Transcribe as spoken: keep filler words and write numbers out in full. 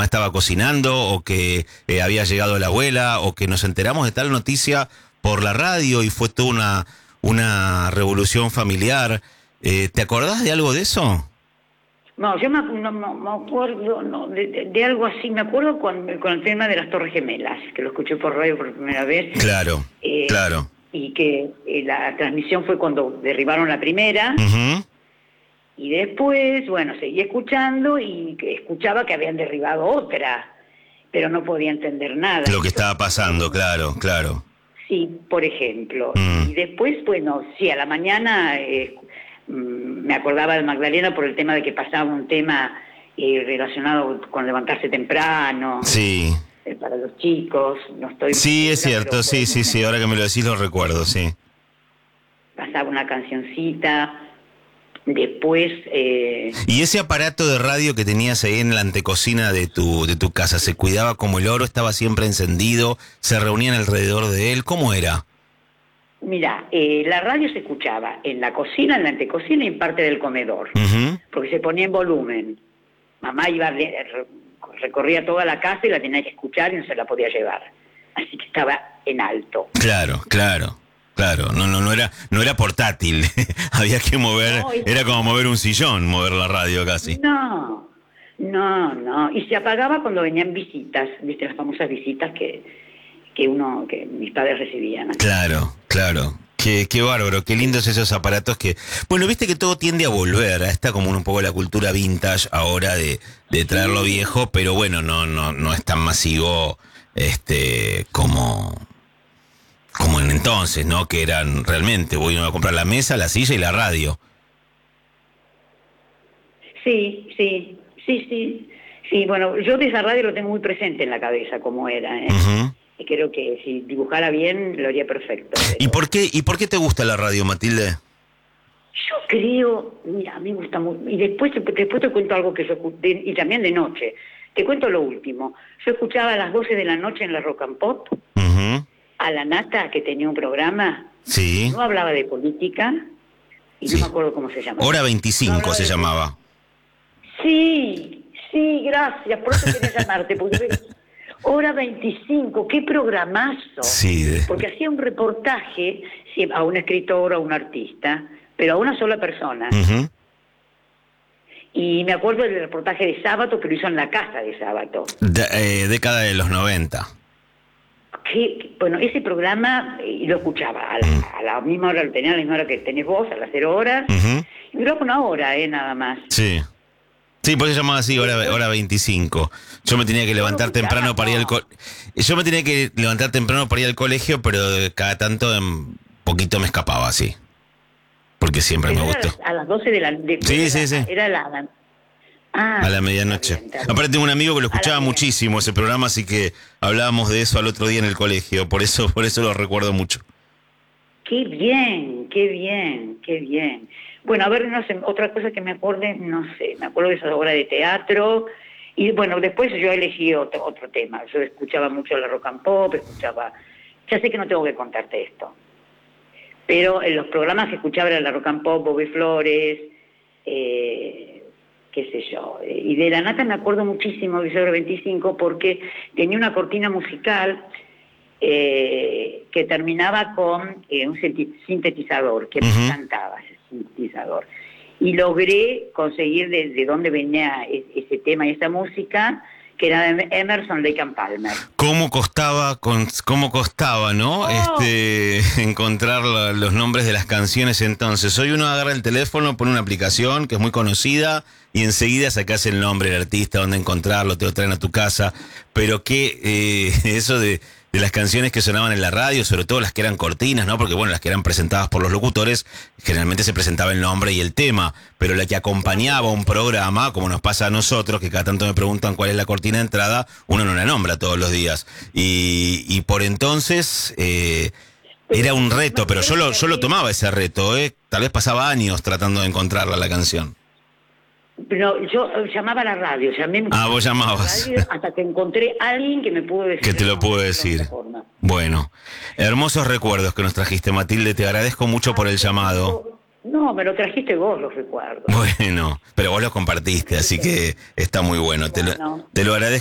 mamá estaba cocinando, o que eh, había llegado la abuela, o que nos enteramos de tal noticia por la radio y fue toda una, una revolución familiar. Eh, ¿Te acordás de algo de eso? No, yo me, no, no, me acuerdo no, de, de, de algo así. Me acuerdo con, con el tema de las Torres Gemelas, que lo escuché por radio por primera vez. Claro, eh, claro. Y que eh, la transmisión fue cuando derribaron la primera. Uh-huh. Y después, bueno, seguí escuchando y escuchaba que habían derribado otra, pero no podía entender nada. Lo que estaba pasando, claro, claro. Sí, por ejemplo. Mm. Y después, bueno, sí, a la mañana eh, me acordaba de Magdalena por el tema de que pasaba un tema eh, relacionado con levantarse temprano. Sí. Eh, para los chicos, no estoy... Sí, es segura, cierto, sí, sí, sí, ahora que me lo decís lo recuerdo, sí. Pasaba una cancioncita... Después... Eh... ¿Y ese aparato de radio que tenías ahí en la antecocina de tu de tu casa, se cuidaba como el oro, estaba siempre encendido, se reunían alrededor de él? ¿Cómo era? Mira, eh, la radio se escuchaba en la cocina, en la antecocina y en parte del comedor, uh-huh. porque se ponía en volumen. Mamá iba recorría toda la casa y la tenía que escuchar y no se la podía llevar. Así que estaba en alto. Claro, claro. Claro, no, no, no era, no era portátil, había que mover, no, era como mover un sillón, mover la radio casi. No, no, no, y se apagaba cuando venían visitas, viste las famosas visitas que, que uno, que mis padres recibían. Claro, claro, qué, qué bárbaro, qué lindos esos aparatos que, bueno, viste que todo tiende a volver, a esta como un poco la cultura vintage ahora de, de traer lo viejo, pero bueno, no, no, no es tan masivo, este, como... como en entonces, ¿no? Que eran realmente, voy a comprar la mesa, la silla y la radio. Sí, sí, sí, sí. Sí, bueno, yo de esa radio lo tengo muy presente en la cabeza, como era, ¿eh? Uh-huh. Y creo que si dibujara bien, lo haría perfecto. Pero... ¿Y por qué, y por qué te gusta la radio, Matilde? Yo creo, mira, a mí me gusta mucho. Y después, después te cuento algo que yo escuché, y también de noche. Te cuento lo último. Yo escuchaba a las doce de la noche en la Rock and Pop, uh-huh. a la Nata, que tenía un programa, sí. no hablaba de política, y sí. no me acuerdo cómo se llamaba. Hora veinticinco no se de... llamaba. Sí, sí, gracias, por eso quería llamarte, porque Hora veinticinco, qué programazo. Sí. De... Porque hacía un reportaje sí, a un escritor o a un artista, pero a una sola persona. Uh-huh. Y me acuerdo del reportaje de Sábato, que lo hizo en la casa de Sábato. De, eh, década de los noventa. Que, bueno, ese programa y lo escuchaba a la, uh-huh. a la misma hora, lo tenía a la misma hora que tenés vos, a las cero horas, uh-huh. y duraba una hora, eh, nada más. Sí. Sí, pues se llamaba así, hora, hora veinticinco. Yo me tenía que levantar no, temprano no. para ir al co- Yo me tenía que levantar temprano para ir al colegio, pero cada tanto en poquito me escapaba así. Porque siempre pero me gustó. A las doce de la de, Sí, de sí, la, sí. Era la... la ah, a la medianoche. Bien, aparte tengo un amigo que lo escuchaba muchísimo ese programa, así que hablábamos de eso al otro día en el colegio, por eso, por eso lo recuerdo mucho. Qué bien, qué bien, qué bien. Bueno, a ver, no sé, otra cosa que me acuerde, no sé, me acuerdo de esa obra de teatro, y bueno, después yo elegí otro, otro tema, yo escuchaba mucho la rock and pop, escuchaba, ya sé que no tengo que contarte esto, pero en los programas que escuchaba era la rock and pop, Bobby Flores, eh, qué sé yo, y de la Nata me acuerdo muchísimo de Hora veinticinco porque tenía una cortina musical eh, que terminaba con eh, un sintetizador que uh-huh. me encantaba. Sintetizador. Y logré conseguir de, de dónde venía ese tema y esa música, que era de Emerson, Lake and Palmer. ¿Cómo costaba, con, cómo costaba, no? Oh. Este, encontrar la, los nombres de las canciones entonces. Hoy uno agarra el teléfono, pone una aplicación que es muy conocida y enseguida sacás el nombre del artista, dónde encontrarlo, te lo traen a tu casa. Pero que eh, eso de... de las canciones que sonaban en la radio, sobre todo las que eran cortinas, ¿no? Porque, bueno, las que eran presentadas por los locutores, generalmente se presentaba el nombre y el tema, pero la que acompañaba un programa, como nos pasa a nosotros, que cada tanto me preguntan cuál es la cortina de entrada, uno no la nombra todos los días. Y, y por entonces eh, era un reto, pero yo lo, yo lo tomaba ese reto, ¿eh? Tal vez pasaba años tratando de encontrarla la canción. Pero yo llamaba a la radio, llamé ah, vos llamabas. Radio hasta que encontré a alguien que me pudo decir. Que te lo pudo decir. Bueno, hermosos recuerdos que nos trajiste, Matilde, te agradezco mucho por el llamado. No, me lo trajiste vos, los recuerdos. Bueno, pero vos los compartiste, así que está muy bueno. Te lo, te lo agradezco.